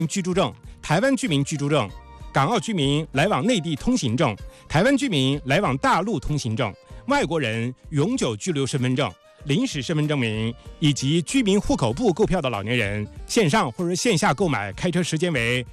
居住证、台湾居民居住证、港澳居民来往内地通行证、台湾居民来往大陆通行证、外国人永久居留身份证、临时身份证明以及居民户口簿购票的老年人，线上或者线下购买开车时间为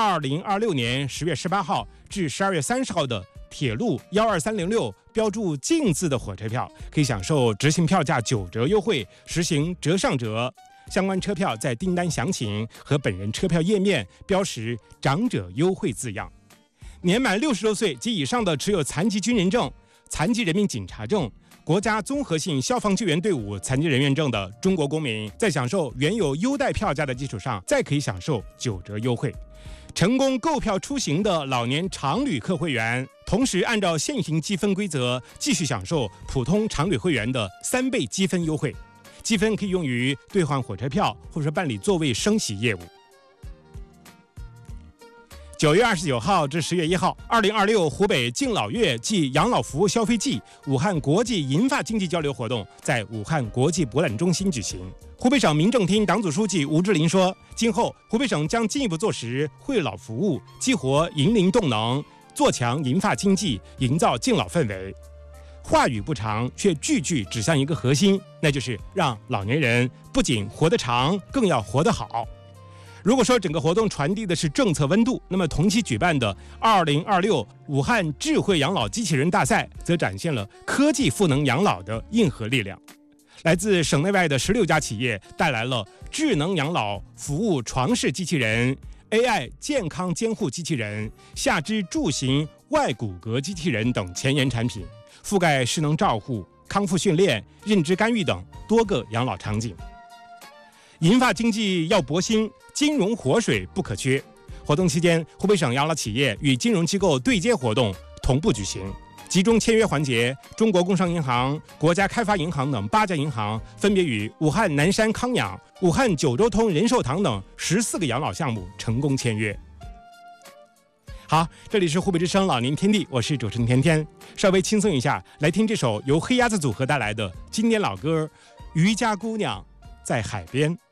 2026年10月18号至12月30号的铁路12306标注禁字的火车票，可以享受执行票价9折优惠，实行折上折。相关车票在订单详情和本人车票页面标识长者优惠字样。年满60多岁及以上的持有残疾军人证、残疾人民警察证、国家综合性消防救援队伍残疾人员证的中国公民，在享受原有优待票价的基础上，再可以享受9折优惠。成功购票出行的老年常旅客会员，同时按照现行积分规则继续享受普通常旅会员的3倍积分优惠。积分可以用于兑换火车票或者办理座位升级业务。9月29号至10月1号，2026湖北敬老月暨养老服务消费季武汉国际银发经济交流活动在武汉国际博览中心举行。湖北省民政厅党组书记吴志林说，今后湖北省将进一步做实惠老服务，激活银龄动能，做强银发经济，营造敬老氛围。话语不长，却句句指向一个核心，那就是让老年人不仅活得长，更要活得好。如果说整个活动传递的是政策温度，那么同期举办的2026武汉智慧养老机器人大赛，则展现了科技赋能养老的硬核力量。来自省内外的16家企业带来了智能养老服务床式机器人、AI 健康监护机器人、下肢助行外骨骼机器人等前沿产品，覆盖失能照护、康复训练、认知干预等多个养老场景。银发经济要博兴，金融活水不可缺。活动期间，湖北省养老企业与金融机构对接活动同步举行。集中签约环节，中国工商银行、国家开发银行等8家银行分别与武汉南山康养、武汉九州通人寿堂等14个养老项目成功签约。好，这里是湖北之声老年天地，我是主持人甜甜。稍微轻松一下，来听这首由黑鸭子组合带来的经典老歌《渔家姑娘在海边》。